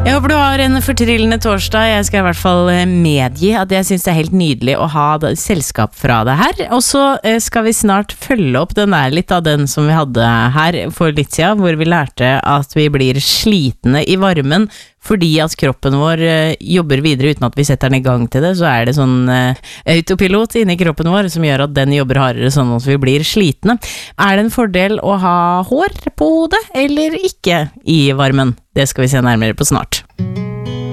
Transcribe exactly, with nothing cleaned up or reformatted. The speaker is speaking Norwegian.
Jeg håper du har en fortryllende torsdag. Jeg skal i hvert fall medgi at jeg synes det er helt nydelig å ha selskap fra det her. Og så skal vi snart følge opp den der litt av den som vi hadde her for litt siden, hvor vi lærte at vi blir slitne i varmen fordi at kroppen vår jobber videre uten at vi setter den i gang til det. Så er det sånn autopilot inni kroppen vår som gjør at den jobber hardere sånn at vi blir slitne. Er det en fordel å ha hår på hodet eller ikke i varmen? Det skal vi se nærmere på snart.